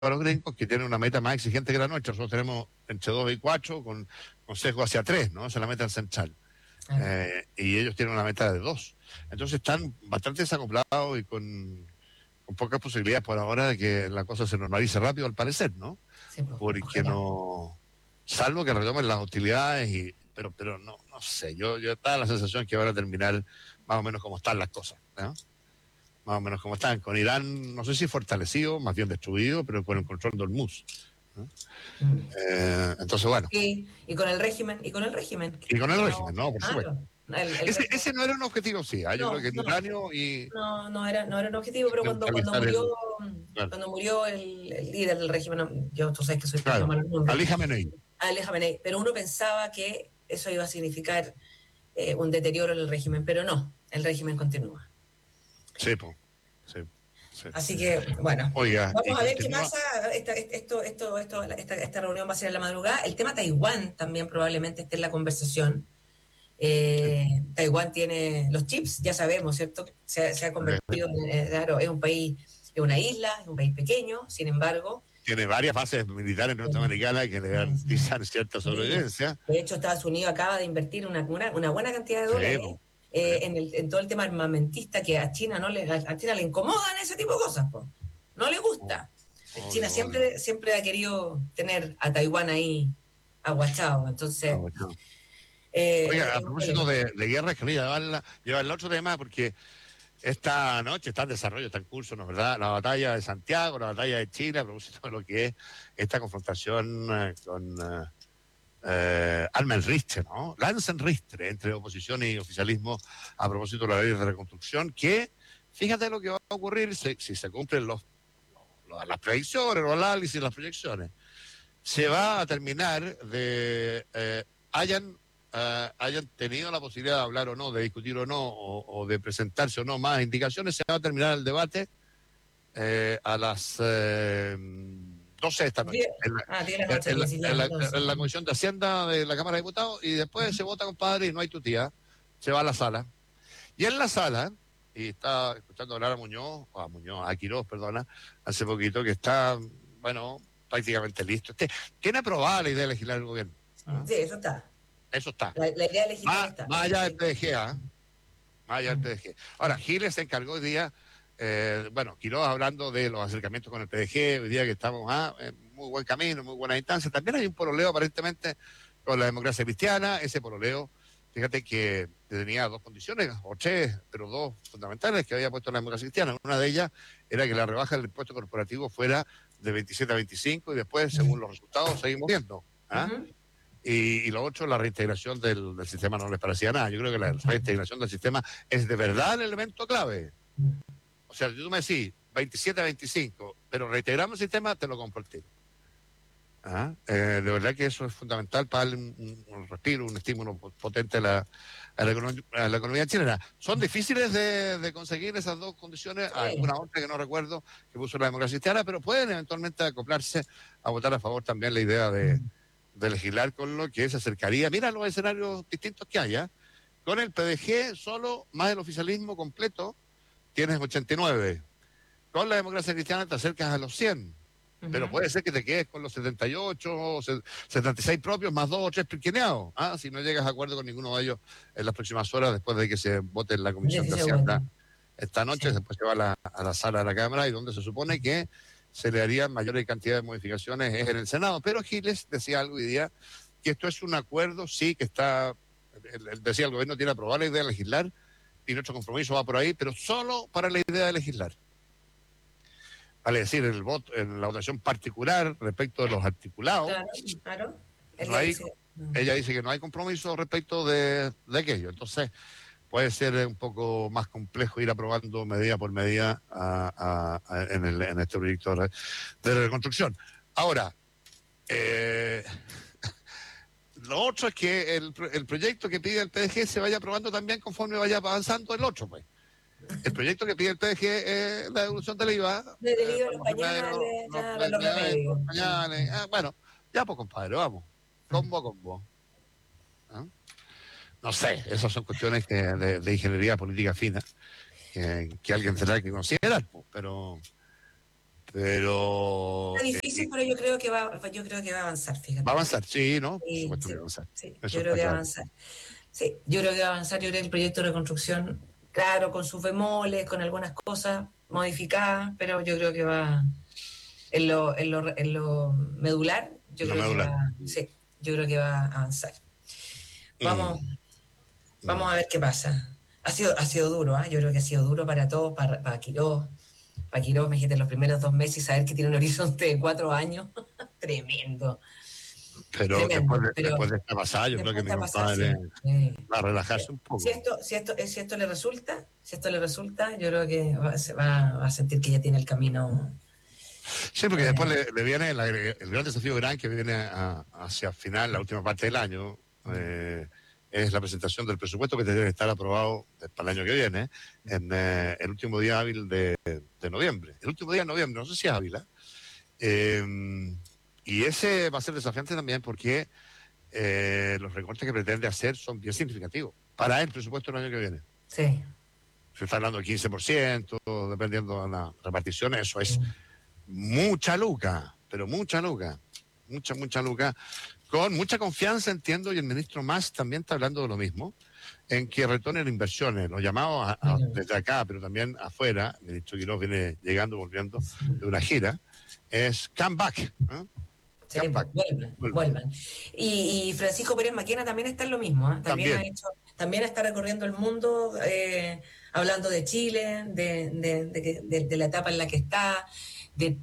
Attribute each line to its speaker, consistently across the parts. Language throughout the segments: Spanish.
Speaker 1: los gringos, que tienen una meta más exigente que la nuestra. Nosotros tenemos entre 2 y 4 con sesgo hacia 3, ¿no? Esa es la meta central. Y ellos tienen una meta de 2. Entonces están bastante desacoplados y con pocas posibilidades por ahora de que la cosa se normalice rápido, al parecer, ¿no?
Speaker 2: Sí, pues,
Speaker 1: Porque
Speaker 2: ojalá.
Speaker 1: no, salvo que retomen las hostilidades, pero no sé, yo estaba la sensación que van a terminar más o menos como están las cosas, ¿no? Más o menos como están, con Irán, no sé si fortalecido, más bien destruido, pero con el control de Hormuz, ¿no? Entonces, bueno.
Speaker 2: Y con el régimen,
Speaker 1: Y con el régimen,
Speaker 2: no,
Speaker 1: no, por supuesto.
Speaker 2: claro, el régimen.
Speaker 1: Ese no era un objetivo, sí, yo creo
Speaker 2: No,
Speaker 1: que el
Speaker 2: no,
Speaker 1: uranio y
Speaker 2: no era un objetivo, pero
Speaker 1: neutralizar el... Claro,
Speaker 2: cuando murió el líder del régimen, yo tú sabes que soy pésima
Speaker 1: claro.
Speaker 2: para los nombres,
Speaker 1: Ali Khamenei.
Speaker 2: Ali Khamenei, pero uno pensaba que eso iba a significar un deterioro en el régimen, pero no, el régimen continúa.
Speaker 1: Sí, pues. Sí, sí.
Speaker 2: Así que, bueno,
Speaker 1: Oiga, y
Speaker 2: vamos a ver qué
Speaker 1: continúa.
Speaker 2: pasa. Esta reunión va a ser en la madrugada. El tema Taiwán también probablemente esté en la conversación. Taiwán tiene los chips, ya sabemos, ¿cierto? Se ha convertido claro, es un país, es una isla, es un país pequeño, sin embargo.
Speaker 1: Tiene varias bases militares norteamericanas que le garantizan cierta sobrevivencia.
Speaker 2: De hecho, Estados Unidos acaba de invertir una buena cantidad de dólares en todo el tema armamentista, que a China a China le incomodan ese tipo de cosas, po. No le gusta. China siempre ha querido tener a Taiwán ahí aguachado, entonces...
Speaker 1: Oiga, a propósito de guerra, quería llevarla a otro tema, porque esta noche está en desarrollo, está en curso, ¿no es verdad? La batalla de Santiago, la batalla de Chile, a propósito de lo que es esta confrontación con Armenristre, ¿no? Lanzenristre, entre oposición y oficialismo, a propósito de la ley de reconstrucción, que, fíjate lo que va a ocurrir si se cumplen las predicciones, los análisis, las proyecciones. Se va a terminar hayan tenido la posibilidad de hablar o no, de discutir o no, o de presentarse o no más indicaciones, se va a terminar el debate a las 12 de esta noche. En la Comisión de Hacienda de la Cámara de Diputados, y después se vota, compadre, y no hay tutía, se va a la sala. Y en la sala, y estaba escuchando hablar a Quiroz, perdona, hace poquito, que está, bueno, prácticamente listo. Tiene aprobada la idea de legislar el gobierno.
Speaker 2: Sí, eso está.
Speaker 1: Eso está.
Speaker 2: La idea de legislar está.
Speaker 1: Más allá del PDG, más allá del PDG. Ahora, Giles se encargó hoy día, Quiroz hablando de los acercamientos con el PDG, hoy día que estamos en muy buen camino, muy buena instancia. También hay un pololeo aparentemente con la democracia cristiana. Ese pololeo, fíjate que tenía 2 condiciones, o 3, pero 2 fundamentales que había puesto la democracia cristiana. Una de ellas era que la rebaja del impuesto corporativo fuera de 27 a 25, y después, según los resultados, seguimos viendo. Y lo otro, la reintegración del sistema no les parecía nada. Yo creo que la reintegración del sistema es de verdad el elemento clave. O sea, si tú me decís 27 a 25, pero reintegramos el sistema, te lo compro el tiro. De verdad que eso es fundamental para darle un respiro, un estímulo potente a la economía chilena. Son difíciles de conseguir esas 2 condiciones, alguna otra que no recuerdo que puso la democracia cristiana, pero pueden eventualmente acoplarse a votar a favor también la idea de legislar con lo que se acercaría. Mira los escenarios distintos que hay, con el PDG solo, más el oficialismo completo, tienes 89. Con la democracia cristiana te acercas a los 100. Pero puede ser que te quedes con los 78, 76 propios, más 2 o 3 pequeñados, si no llegas a acuerdo con ninguno de ellos en las próximas horas, después de que se vote en la Comisión de Hacienda esta noche. Sí. Después se va a la sala de la Cámara, y donde se supone que se le harían mayores cantidades de modificaciones es en el Senado. Pero Giles decía algo hoy día, que esto es un acuerdo, sí, que está, él decía, el gobierno tiene aprobada la idea de legislar, y nuestro compromiso va por ahí, pero solo para la idea de legislar. Vale decir, el voto, en la votación particular respecto de los articulados.
Speaker 2: Claro.
Speaker 1: Ella dice que no hay compromiso respecto de aquello. Entonces, puede ser un poco más complejo ir aprobando medida por medida en este proyecto de reconstrucción. Ahora, lo otro es que el proyecto que pide el PDG se vaya aprobando también conforme vaya avanzando el otro, pues. El proyecto que pide el PDG es la devolución del IVA.
Speaker 2: Los
Speaker 1: pañales. Bueno, ya pues, compadre, vamos. Combo a combo. No sé, esas son cuestiones de ingeniería política fina que alguien tendrá que considerar, pues, pero pero...
Speaker 2: Está difícil, pero yo creo que va a avanzar,
Speaker 1: Va a
Speaker 2: fíjate.
Speaker 1: avanzar, sí, ¿no? Por
Speaker 2: Sí,
Speaker 1: supuesto que
Speaker 2: sí,
Speaker 1: va a avanzar.
Speaker 2: sí,
Speaker 1: Eso
Speaker 2: yo creo
Speaker 1: está
Speaker 2: que va a
Speaker 1: claro.
Speaker 2: avanzar. Sí, yo creo que va a avanzar, yo creo que el proyecto de reconstrucción, claro, con sus bemoles, con algunas cosas modificadas, pero yo creo que va, en lo medular, yo
Speaker 1: Lo
Speaker 2: creo que
Speaker 1: medular.
Speaker 2: va, sí, yo creo que va a avanzar. Vamos,
Speaker 1: Mm,
Speaker 2: vamos
Speaker 1: mm.
Speaker 2: a ver qué pasa. Ha sido duro, ¿ah? Yo creo que ha sido duro para todos, para Quirós. Para Quirós, me dijiste, los primeros 2 meses y saber que tiene un horizonte de 4 años. Tremendo,
Speaker 1: Pero
Speaker 2: tremendo. Pero
Speaker 1: después de esta pasada, yo creo que
Speaker 2: después
Speaker 1: mi
Speaker 2: te va a pasar,
Speaker 1: compadre
Speaker 2: sí.
Speaker 1: va a relajarse un poco.
Speaker 2: Si esto le resulta, yo creo que va a sentir que ya tiene el camino.
Speaker 1: Sí, porque
Speaker 2: eh,
Speaker 1: después le viene el gran desafío gran que viene hacia el final, la última parte del año, es la presentación del presupuesto que debe estar aprobado para el año que viene, en el último día hábil de noviembre. El último día de noviembre, no sé si es hábil, ¿eh? Y ese va a ser desafiante también porque los recortes que pretende hacer son bien significativos para el presupuesto del año que viene.
Speaker 2: sí.
Speaker 1: Se está hablando del 15%, dependiendo de la repartición, eso es
Speaker 2: Sí.
Speaker 1: mucha luca, pero mucha luca, mucha luca, con mucha confianza, entiendo, y el ministro Mas también está hablando de lo mismo, en que retornen inversiones, los llamados desde acá, pero también afuera, el ministro Quirós viene llegando, volviendo de una gira, es come back, ¿eh?
Speaker 2: Sí,
Speaker 1: Come
Speaker 2: pues,
Speaker 1: back.
Speaker 2: vuelvan,
Speaker 1: Vuelvan.
Speaker 2: vuelvan. Y Francisco Pérez Maquena también está en lo mismo, ¿ah?
Speaker 1: También,
Speaker 2: También está recorriendo el mundo, hablando de Chile, de la etapa en la que está, de,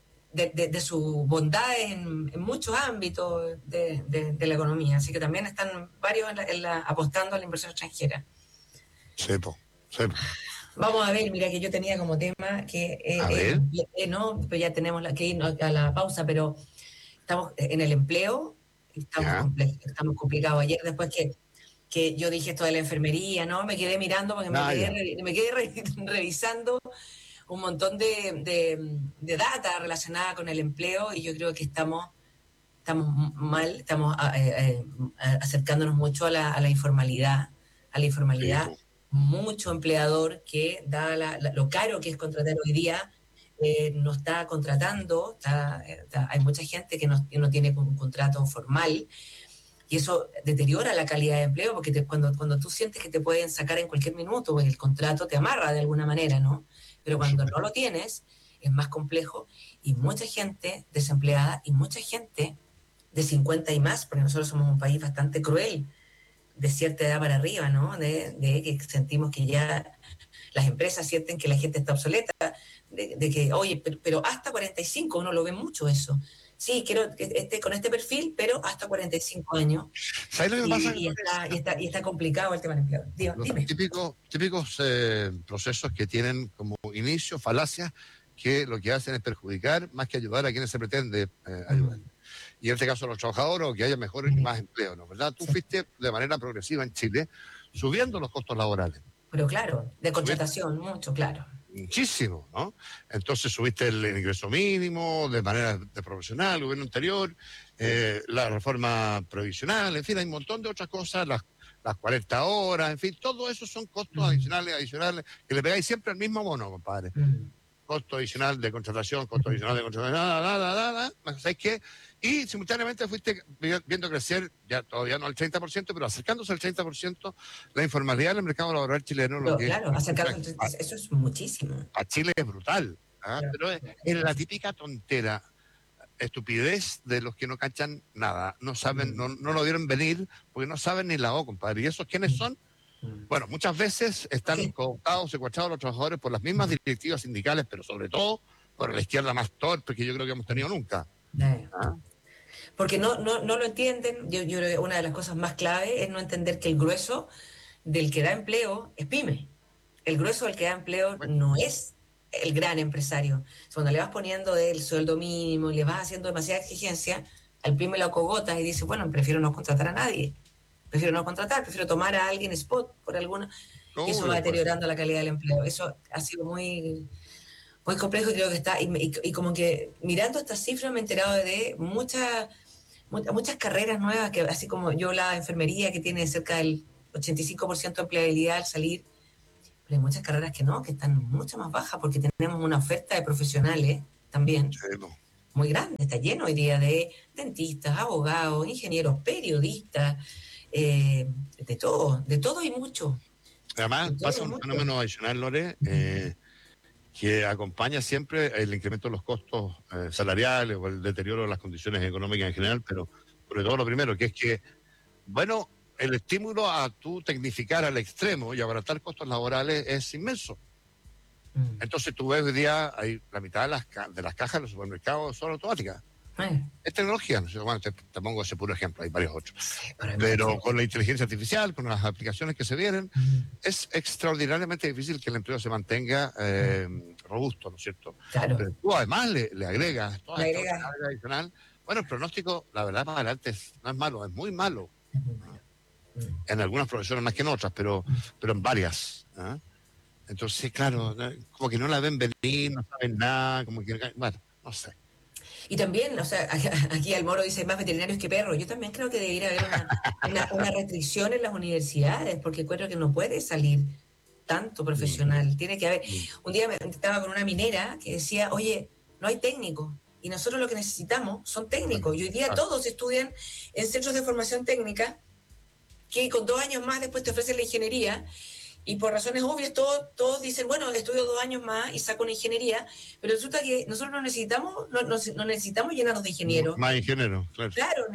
Speaker 2: de su bondad en muchos ámbitos de la economía. Así que también están varios apostando a la inversión extranjera.
Speaker 1: sepo, sepo.
Speaker 2: Vamos a ver, mira que yo tenía como tema que,
Speaker 1: A ver,
Speaker 2: no, pues ya tenemos que irnos a la pausa, pero estamos en el empleo,
Speaker 1: ya,
Speaker 2: estamos complicados. Ayer, después que yo dije esto de la enfermería, ¿no? Me quedé mirando porque
Speaker 1: ya.
Speaker 2: revisando un montón de data relacionada con el empleo y yo creo que estamos mal, estamos acercándonos mucho a la informalidad, a la
Speaker 1: Sí,
Speaker 2: informalidad.
Speaker 1: po.
Speaker 2: Mucho empleador que, lo caro que es contratar hoy día, no está contratando, hay mucha gente que no tiene un contrato formal y eso deteriora la calidad de empleo porque cuando tú sientes que te pueden sacar en cualquier minuto, pues el contrato te amarra de alguna manera, ¿no? Pero
Speaker 1: Por
Speaker 2: cuando
Speaker 1: supuesto.
Speaker 2: no lo tienes, es más complejo y mucha gente desempleada y mucha gente de 50 y más, porque nosotros somos un país bastante cruel, de cierta edad para arriba, ¿no? De que sentimos que ya las empresas sienten que la gente está obsoleta, de que, oye, pero hasta 45, uno lo ve mucho eso. Sí, quiero que esté con este perfil, pero hasta 45 años.
Speaker 1: ¿Sabes lo que me pasa?
Speaker 2: Y está complicado el tema del empleo.
Speaker 1: Los
Speaker 2: Dime.
Speaker 1: típicos procesos que tienen como inicio falacias que lo que hacen es perjudicar más que ayudar a quienes se pretende ayudar. Y en este caso a los trabajadores, o que haya mejor y más empleo, ¿no? ¿Verdad? Tú
Speaker 2: Sí.
Speaker 1: fuiste de manera progresiva en Chile subiendo los costos laborales.
Speaker 2: Pero claro, de
Speaker 1: Subiste
Speaker 2: contratación, mucho, claro.
Speaker 1: muchísimo, ¿no? Entonces subiste el ingreso mínimo de manera de profesional, el gobierno anterior, la reforma previsional, en fin, hay un montón de otras cosas, las 40 horas, en fin, todo eso son costos adicionales, que le pegáis siempre al mismo mono, compadre. Costo adicional de contratación, nada, ¿sabes qué? Y simultáneamente fuiste viendo crecer, ya todavía no al 30%, pero acercándose al 30%, la informalidad en el mercado laboral chileno, lo
Speaker 2: Pero
Speaker 1: que
Speaker 2: claro, eso es muchísimo.
Speaker 1: a Chile es brutal, ¿ah?
Speaker 2: Claro.
Speaker 1: Pero es la típica tontera, estupidez de los que no cachan nada, no saben, no lo vieron venir, porque no saben ni la O, compadre. ¿Y esos quiénes son? Bueno, muchas veces están
Speaker 2: Sí.
Speaker 1: cooptados, secuestrados los trabajadores por las mismas directivas sindicales, pero sobre todo por la izquierda más torpe que yo creo que hemos tenido nunca. ¿Ah?
Speaker 2: Porque no lo entienden. Yo creo que una de las cosas más clave es no entender que el grueso del que da empleo es pyme. El grueso del que da empleo
Speaker 1: Bueno,
Speaker 2: no es el gran empresario. Cuando le vas poniendo del sueldo mínimo y le vas haciendo demasiada exigencia, al pyme lo acogotas y dice, bueno, prefiero no contratar a nadie. Prefiero no contratar, prefiero tomar a alguien spot por alguna. Y eso va
Speaker 1: obvio, pues.
Speaker 2: deteriorando la calidad del empleo. Eso ha sido muy complejo y creo que está. Y como que mirando estas cifras me he enterado de muchas carreras nuevas, que así como yo la enfermería, que tiene cerca del 85% de empleabilidad al salir, pero hay muchas carreras que no, que están mucho más bajas porque tenemos una oferta de profesionales. también,
Speaker 1: Sí, po.
Speaker 2: muy grande, está lleno hoy día de dentistas, abogados, ingenieros, periodistas, de todo y mucho,
Speaker 1: Además,
Speaker 2: de todo
Speaker 1: pasa
Speaker 2: y
Speaker 1: un
Speaker 2: mucho.
Speaker 1: fenómeno adicional, Lore, que acompaña siempre el incremento de los costos salariales o el deterioro de las condiciones económicas en general, pero sobre todo lo primero, que es que, bueno, el estímulo a tú tecnificar al extremo y abaratar costos laborales es inmenso.
Speaker 2: Mm.
Speaker 1: Entonces tú ves hoy día, hay la mitad de las cajas de los supermercados son automáticas.
Speaker 2: Eh,
Speaker 1: Es tecnología, no sé, bueno, te pongo ese puro ejemplo, hay varios otros.
Speaker 2: sí, pero hay
Speaker 1: Pero
Speaker 2: mucho.
Speaker 1: con la inteligencia artificial, con las aplicaciones que se vienen,
Speaker 2: Mm.
Speaker 1: es extraordinariamente difícil que el empleo se mantenga robusto, ¿no es cierto?
Speaker 2: Claro,
Speaker 1: Pero tú además le agregas toda
Speaker 2: le
Speaker 1: esta otra
Speaker 2: agrega,
Speaker 1: carga adicional. Bueno, el pronóstico, la verdad, más adelante no es malo, es muy malo.
Speaker 2: es muy malo. Mm.
Speaker 1: En algunas profesiones más que en otras, pero en varias. ¿Ah? Entonces, claro, como que no la ven venir, no saben nada, como que, bueno, no sé.
Speaker 2: Y también, o sea, aquí Almoro dice más veterinarios que perros. Yo también creo que debería haber una restricción en las universidades, porque creo que no puede salir tanto
Speaker 1: Mm,
Speaker 2: profesional. Tiene que haber.
Speaker 1: mm,
Speaker 2: Un día estaba con una minera que decía, oye, no hay técnicos. Y nosotros lo que necesitamos son
Speaker 1: claro,
Speaker 2: técnicos. Y hoy día
Speaker 1: claro.
Speaker 2: todos estudian en centros de formación técnica que con 2 años más después te ofrecen la ingeniería y por razones obvias todos dicen, bueno, estudio 2 años más y saco una ingeniería, pero resulta que nosotros no necesitamos llenarnos de ingenieros.
Speaker 1: Más ingeniero, claro.
Speaker 2: Claro,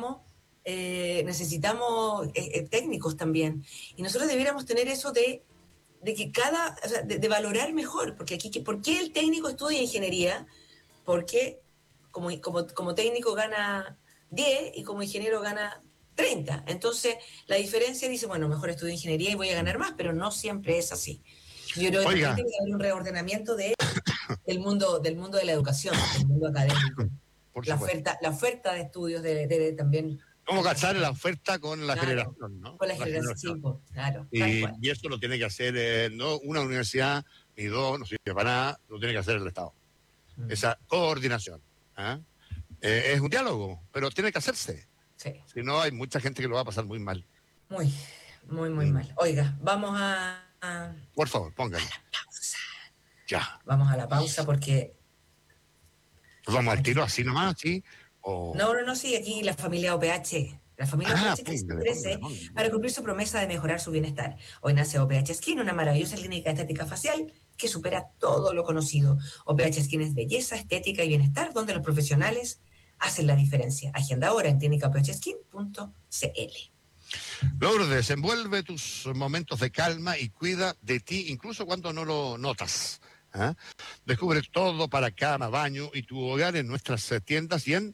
Speaker 2: necesitamos técnicos también. Y nosotros debiéramos tener eso de que o sea, de valorar mejor, porque aquí, ¿por qué el técnico estudia ingeniería? Porque como técnico gana 10 y como ingeniero gana 30. Entonces, la diferencia dice, bueno, mejor estudio ingeniería y voy a ganar más, pero no siempre es así. Yo creo que también
Speaker 1: Oiga,
Speaker 2: tiene que haber un reordenamiento del mundo de la educación, del mundo académico.
Speaker 1: por
Speaker 2: La
Speaker 1: supuesto.
Speaker 2: oferta, la oferta de estudios debe también
Speaker 1: ¿Cómo cazar la oferta con la
Speaker 2: claro,
Speaker 1: generación, ¿no?
Speaker 2: con la
Speaker 1: Con la
Speaker 2: generación,
Speaker 1: generación.
Speaker 2: sí, pues, claro, tal cual.
Speaker 1: Y eso lo tiene que hacer no una universidad ni dos, no sirve para nada, lo tiene que hacer el Estado.
Speaker 2: Mm,
Speaker 1: Esa coordinación. ¿Ah? Es un diálogo, pero tiene que hacerse.
Speaker 2: sí,
Speaker 1: Si no, hay mucha gente que lo va a pasar muy mal.
Speaker 2: muy, muy, muy
Speaker 1: Mm.
Speaker 2: mal. Oiga, vamos a
Speaker 1: Por favor, póngalo.
Speaker 2: la pausa.
Speaker 1: Ya.
Speaker 2: Vamos a la pausa porque
Speaker 1: Vamos al tiro
Speaker 2: aquí
Speaker 1: así nomás, ¿sí? O...
Speaker 2: no, no, no, sí, aquí la familia OPH. La familia OPH que se
Speaker 1: Póngale, póngale,
Speaker 2: ofrece para
Speaker 1: póngale.
Speaker 2: cumplir su promesa de mejorar su bienestar. Hoy nace OPH Skin, una maravillosa clínica estética facial que supera todo lo conocido. OPH Skin es belleza, estética y bienestar, donde los profesionales hacen la diferencia. Agenda ahora en clínicaophskin.cl.
Speaker 1: Lourdes, envuelve tus momentos de calma y cuida de ti, incluso cuando no lo notas. ¿Ah? Descubre todo para cama, baño y tu hogar en nuestras tiendas y en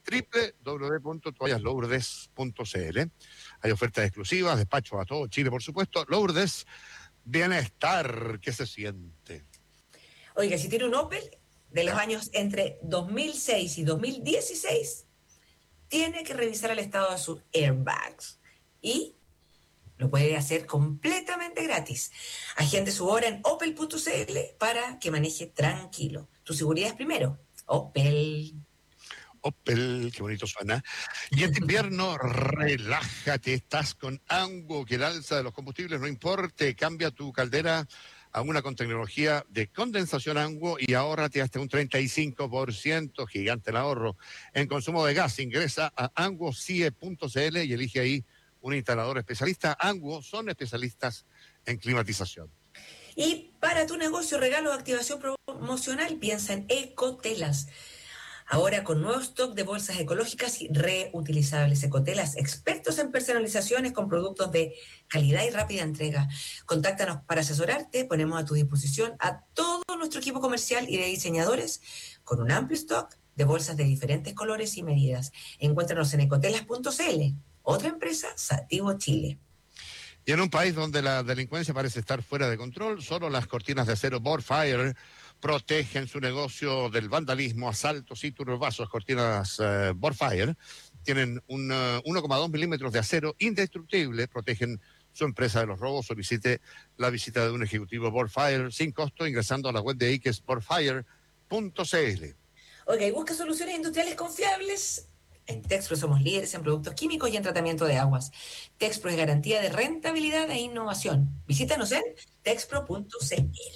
Speaker 1: www.toallaslourdes.cl. Hay ofertas exclusivas, despacho a todo Chile, por supuesto. Lourdes, bienestar, ¿qué se siente?
Speaker 2: Oiga, si tiene un Opel de los
Speaker 1: ¿Ya?
Speaker 2: años entre 2006 y 2016, tiene que revisar el estado de sus airbags. Y lo puede hacer completamente gratis. Agende su hora en opel.cl para que maneje tranquilo. Tu seguridad es primero. Opel.
Speaker 1: Opel, qué bonito suena. Y este invierno, relájate, estás con Anguo, que el alza de los combustibles no importe, cambia tu caldera a una con tecnología de condensación Anguo y ahórrate hasta un 35%, gigante el ahorro en consumo de gas. Ingresa a anguocie.cl y elige ahí un instalador especialista. Anguo son especialistas en climatización.
Speaker 2: Y para tu negocio, regalo de activación promocional, piensa en Ecotelas. Ahora con nuevo stock de bolsas ecológicas y reutilizables. Ecotelas, expertos en personalizaciones con productos de calidad y rápida entrega. Contáctanos para asesorarte. Ponemos a tu disposición a todo nuestro equipo comercial y de diseñadores con un amplio stock de bolsas de diferentes colores y medidas. Encuéntranos en ecotelas.cl. Otra empresa, Sativo Chile.
Speaker 1: Y en un país donde la delincuencia parece estar fuera de control, solo las cortinas de acero Borfire protegen su negocio del vandalismo, asaltos y turbazos. Cortinas Borfire tienen un 1,2 milímetros de acero indestructible, protegen su empresa de los robos. Solicite la visita de un ejecutivo Borfire sin costo ingresando a la web de Ikes Borfire.cl.
Speaker 2: Oiga, y busca soluciones industriales confiables. En Texpro somos líderes en productos químicos y en tratamiento de aguas. Texpro es garantía de rentabilidad e innovación. Visítanos en texpro.cl.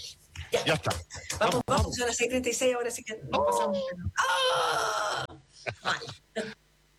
Speaker 1: Ya está.
Speaker 2: Vamos a las 6:36 ahora, sí que nos pasamos. ¡Ah! Vale.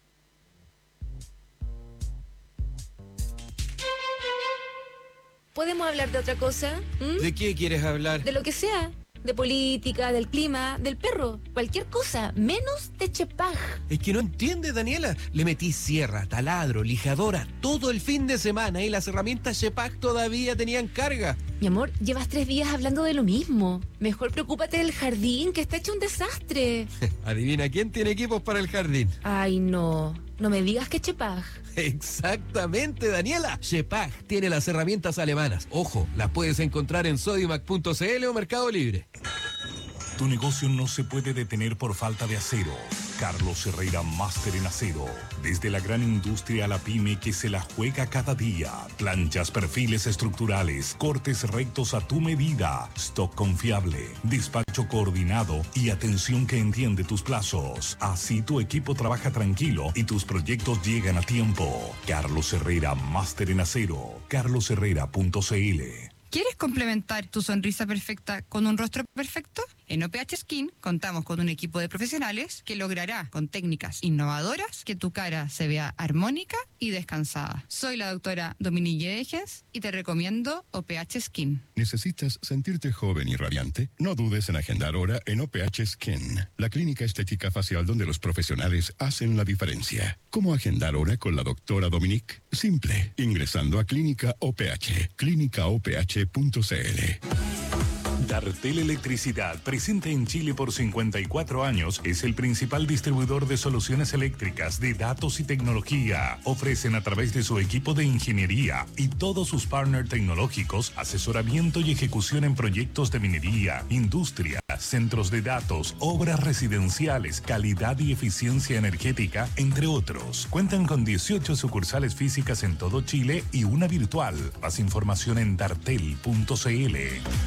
Speaker 3: ¿Podemos hablar de otra cosa?
Speaker 4: ¿De qué quieres hablar?
Speaker 3: De lo que sea. De política, del clima, del perro. Cualquier cosa, menos de Chepag.
Speaker 4: Es que no entiende, Daniela. Le metí sierra, taladro, lijadora todo el fin de semana y las herramientas Chepag todavía tenían carga.
Speaker 3: Mi amor, llevas 3 días hablando de lo mismo. Mejor preocúpate del jardín, que está hecho un desastre.
Speaker 4: Adivina quién tiene equipos para el jardín.
Speaker 3: Ay, no. No me digas que Chepag.
Speaker 4: Exactamente, Daniela. Chepag tiene las herramientas alemanas. Ojo, las puedes encontrar en sodimac.cl o Mercado Libre.
Speaker 5: Tu negocio no se puede detener por falta de acero. Carlos Herrera, máster en acero. Desde la gran industria a la pyme que se la juega cada día. Planchas, perfiles estructurales, cortes rectos a tu medida. Stock confiable, despacho coordinado y atención que entiende tus plazos. Así tu equipo trabaja tranquilo y tus proyectos llegan a tiempo. Carlos Herrera, máster en acero. carlosherrera.cl.
Speaker 6: ¿Quieres complementar tu sonrisa perfecta con un rostro perfecto? En OPH Skin contamos con un equipo de profesionales que logrará, con técnicas innovadoras, que tu cara se vea armónica y descansada. Soy la doctora Dominique Degens y te recomiendo OPH Skin.
Speaker 7: ¿Necesitas sentirte joven y radiante? No dudes en agendar hora en OPH Skin, la clínica estética facial donde los profesionales hacen la diferencia. ¿Cómo agendar hora con la doctora Dominique? Simple, ingresando a Clínica OPH, clínicaoph.cl.
Speaker 5: Dartel Electricidad, presente en Chile por 54 años, es el principal distribuidor de soluciones eléctricas, de datos y tecnología. Ofrecen a través de su equipo de ingeniería y todos sus partners tecnológicos asesoramiento y ejecución en proyectos de minería, industria, centros de datos, obras residenciales, calidad y eficiencia energética, entre otros. Cuentan con 18 sucursales físicas en todo Chile y una virtual. Más información en dartel.cl.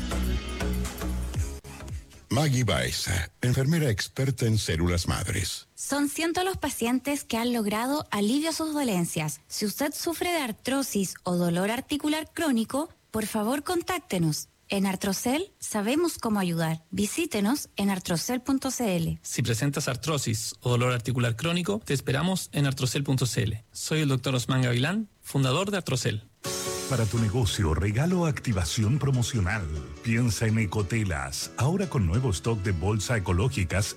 Speaker 7: Maggie Baeza, enfermera experta en células madres.
Speaker 8: Son cientos los pacientes que han logrado alivio a sus dolencias. Si usted sufre de artrosis o dolor articular crónico, por favor contáctenos. En Artrocel sabemos cómo ayudar. Visítenos en artrocel.cl.
Speaker 9: Si presentas artrosis o dolor articular crónico, te esperamos en artrocel.cl. Soy el Dr. Osman Gavilán, fundador de Artrocel.
Speaker 5: Para tu negocio, regalo o activación promocional. Piensa en Ecotelas, ahora con nuevo stock de bolsa ecológicas